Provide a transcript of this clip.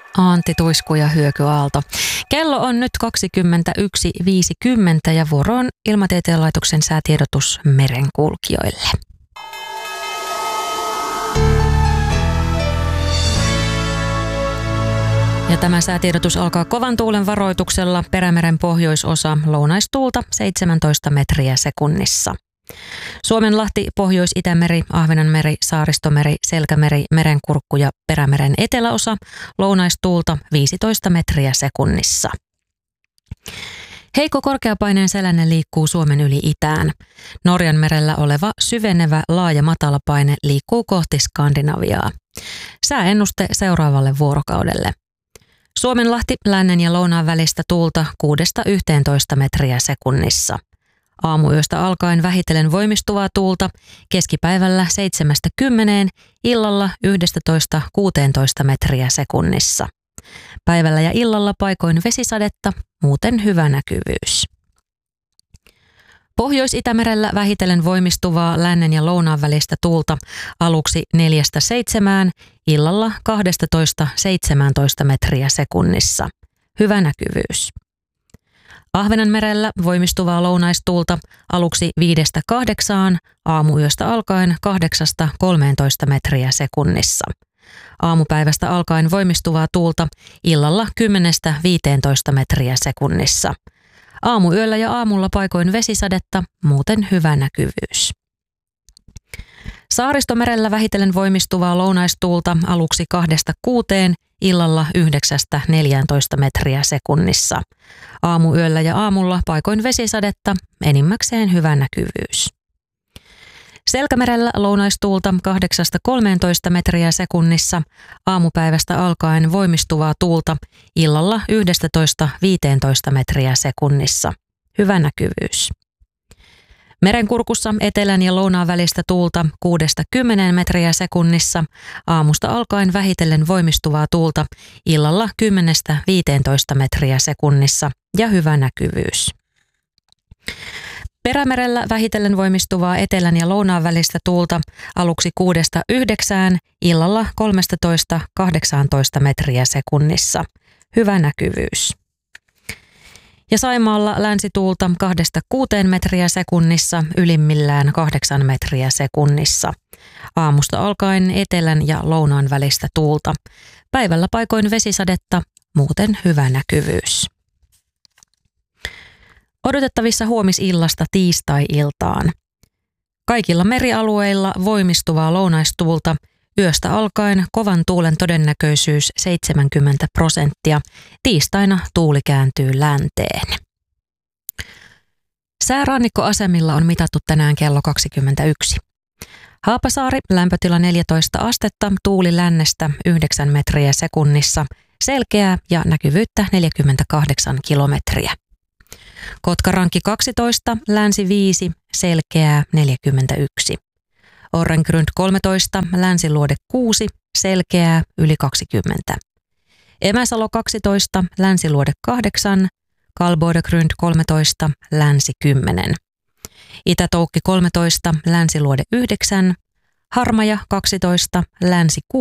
Antti Tuisku ja Hyöky Aalto. Kello on nyt 21.50 ja vuoro on Ilmatieteen laitoksen säätiedotus merenkulkijoille. Ja tämä säätiedotus alkaa kovan tuulen varoituksella. Perämeren pohjoisosa lounaistuulta 17 metriä sekunnissa. Suomenlahti, Pohjois-Itämeri, Ahvenanmeri, Saaristomeri, Selkämeri, Merenkurkku ja Perämeren eteläosa lounaistuulta 15 metriä sekunnissa. Heikko korkeapaineen selänne liikkuu Suomen yli itään. Norjanmerellä oleva syvenevä laaja matalapaine liikkuu kohti Skandinaviaa. Sääennuste seuraavalle vuorokaudelle. Suomenlahti, lännen ja lounaan välistä tuulta 6–11 metriä sekunnissa. Aamuyöstä alkaen vähitellen voimistuvaa tuulta, keskipäivällä 7–10, illalla 11–16 metriä sekunnissa. Päivällä ja illalla paikoin vesisadetta, muuten hyvä näkyvyys. Pohjois-Itämerellä vähitellen voimistuvaa lännen ja lounaan välistä tuulta aluksi 4–7, illalla 12–17 metriä sekunnissa. Hyvä näkyvyys. Ahvenanmerellä voimistuvaa lounaistuulta aluksi 5–8, aamuyöstä alkaen 8–13 metriä sekunnissa. Aamupäivästä alkaen voimistuvaa tuulta illalla 10–15 metriä sekunnissa. Aamuyöllä ja aamulla paikoin vesisadetta, muuten hyvä näkyvyys. Saaristomerellä vähitellen voimistuvaa lounaistuulta aluksi 2–6, illalla 9–14 metriä sekunnissa. Aamuyöllä ja aamulla paikoin vesisadetta, enimmäkseen hyvä näkyvyys. Selkämerellä lounaistuulta 8–13 metriä sekunnissa, aamupäivästä alkaen voimistuvaa tuulta illalla 11–15 metriä sekunnissa. Hyvä näkyvyys. Merenkurkussa etelän ja lounaan välistä tuulta 6–10 metriä sekunnissa, aamusta alkaen vähitellen voimistuvaa tuulta illalla 10–15 metriä sekunnissa ja hyvä näkyvyys. Perämerellä vähitellen voimistuvaa etelän ja lounaan välistä tuulta aluksi 6–9, illalla 13–18 metriä sekunnissa. Hyvä näkyvyys. Ja Saimaalla länsituulta 2–6 metriä sekunnissa, ylimmillään 8 metriä sekunnissa. Aamusta alkaen etelän ja lounaan välistä tuulta. Päivällä paikoin vesisadetta, muuten hyvä näkyvyys. Odotettavissa huomisillasta tiistai-iltaan. Kaikilla merialueilla voimistuvaa lounaistuulta, yöstä alkaen kovan tuulen todennäköisyys 70%. Tiistaina tuuli kääntyy länteen. Säärannikkoasemilla on mitattu tänään kello 21. Haapasaari, lämpötila 14 astetta, tuuli lännestä 9 metriä sekunnissa, selkeää ja näkyvyyttä 48 kilometriä. Kotkarankki 12, länsi 5, selkeää 41. Orrengrund 13, länsiluode 6, selkeää yli 20. Emäsalo 12, länsiluode 8, Kalbodegrund 13, länsi 10. Itä-Toukki 13, länsiluode 9, Harmaja 12, länsi 6.